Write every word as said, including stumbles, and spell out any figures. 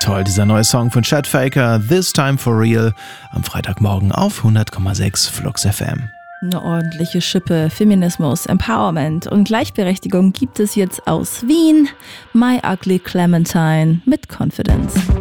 Toll, dieser neue Song von Chad Faker, This Time for Real, am Freitagmorgen auf hundert Komma sechs Flux F M. Eine ordentliche Schippe Feminismus, Empowerment und Gleichberechtigung gibt es jetzt aus Wien. My Ugly Clementine mit Confidence.